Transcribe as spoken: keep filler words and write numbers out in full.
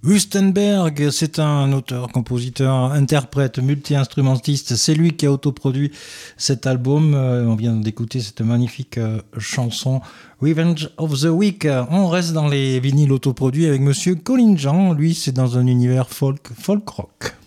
Rustenberg, c'est un auteur, compositeur, interprète, multi-instrumentiste. C'est lui qui a autoproduit cet album. Euh, on vient d'écouter cette magnifique euh, chanson Revenge of the Week. On reste dans les vinyles autoproduits avec Monsieur Colin Jean. Lui, c'est dans un univers folk, folk rock.